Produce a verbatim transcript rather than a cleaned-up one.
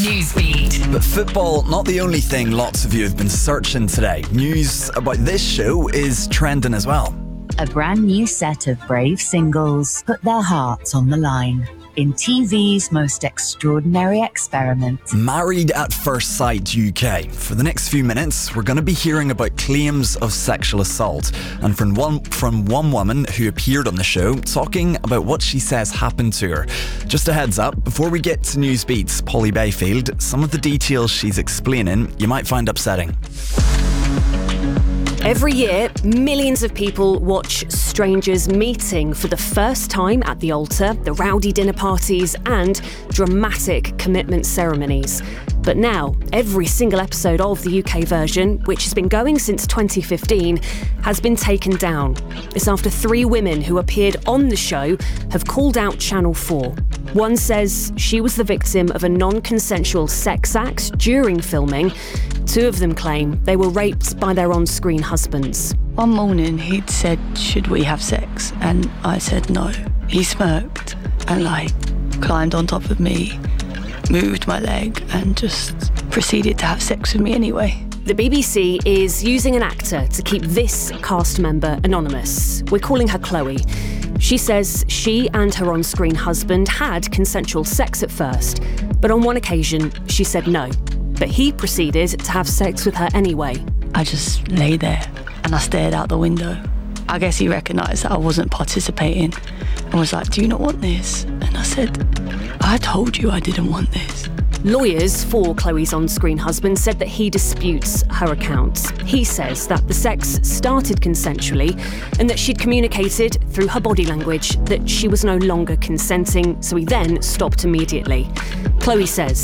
Newsbeat. But football, not the only thing lots of you have been searching today. News about this show is trending as well. A brand new set of brave singles put their hearts on the line in T V's most extraordinary experiment. Married at First Sight U K. For the next few minutes, we're going to be hearing about claims of sexual assault, and from one from one woman who appeared on the show, talking about what she says happened to her. Just a heads up, before we get to Newsbeat's Polly Bayfield, some of the details she's explaining you might find upsetting. Every year, millions of people watch strangers meeting for the first time at the altar, the rowdy dinner parties, and dramatic commitment ceremonies. But now, every single episode of the U K version, which has been going since twenty fifteen, has been taken down. It's after three women who appeared on the show have called out Channel four. One says she was the victim of a non-consensual sex act during filming. Two of them claim they were raped by their on-screen husbands. One morning he'd said, "Should we have sex?" And I said no. He smirked and like climbed on top of me, moved my leg and just proceeded to have sex with me anyway. The B B C is using an actor to keep this cast member anonymous. We're calling her Chloe. She says she and her on-screen husband had consensual sex at first, but on one occasion she said no. But he proceeded to have sex with her anyway. I just lay there and I stared out the window. I guess he recognised that I wasn't participating and was like, "Do you not want this?" And I said, "I told you I didn't want this." Lawyers for Chloe's on-screen husband said that he disputes her account. He says that the sex started consensually and that she'd communicated through her body language that she was no longer consenting, so he then stopped immediately. Chloe says